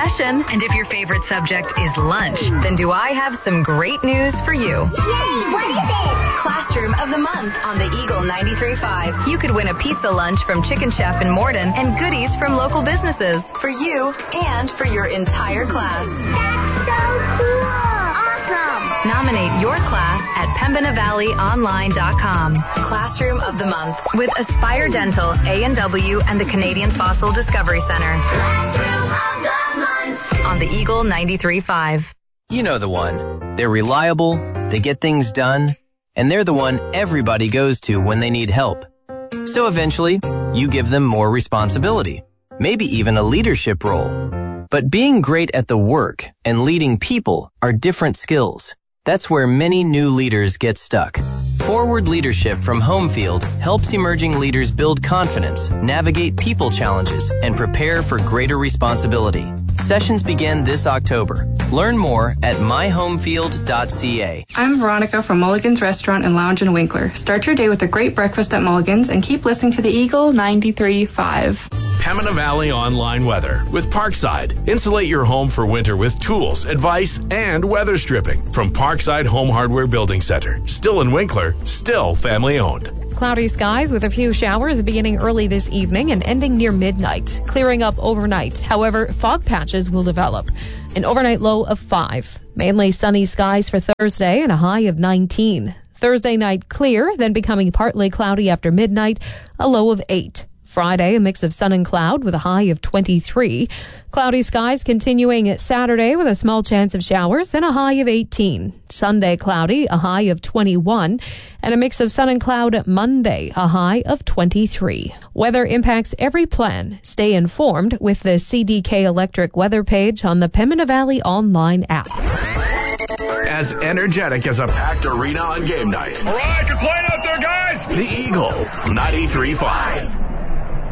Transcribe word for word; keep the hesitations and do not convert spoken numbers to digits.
session. And if your favorite subject is lunch, then do I have some great news for you. Yay! What is it? Classroom of the Month on the Eagle ninety-three point five. You could win a pizza lunch from Chicken Chef in Morden and goodies from local businesses for you and for your entire class. That's so cool! Awesome! Nominate your class at pembina valley online dot com. Classroom of the Month with Aspire Dental, A and W, and the Canadian Fossil Discovery Center. Classroom of the Month on the Eagle ninety-three point five. You know the one. They're reliable, they get things done, and they're the one everybody goes to when they need help. So eventually, you give them more responsibility, maybe even a leadership role. But being great at the work and leading people are different skills. That's where many new leaders get stuck. Forward Leadership from Homefield helps emerging leaders build confidence, navigate people challenges, and prepare for greater responsibility. Sessions begin this October. Learn more at my homefield dot c a. I'm Veronica from Mulligan's Restaurant and Lounge in Winkler. Start your day with a great breakfast at Mulligan's and keep listening to the Eagle ninety-three point five. Pembina Valley Online Weather with Parkside. Insulate your home for winter with tools, advice, and weather stripping from Parkside Home Hardware Building Center. Still in Winkler, still family owned. Cloudy skies with a few showers beginning early this evening and ending near midnight, clearing up overnight. However, fog patches will develop. An overnight low of five. Mainly sunny skies for Thursday and a high of nineteen. Thursday night clear, then becoming partly cloudy after midnight, a low of eight. Friday, a mix of sun and cloud with a high of twenty-three. Cloudy skies continuing Saturday with a small chance of showers, then a high of eighteen. Sunday, cloudy, a high of twenty-one. And a mix of sun and cloud Monday, a high of twenty-three. Weather impacts every plan. Stay informed with the C D K Electric weather page on the Pembina Valley Online app. As energetic as a packed arena on game night. All right, you're playing out there, guys. The Eagle ninety-three point five.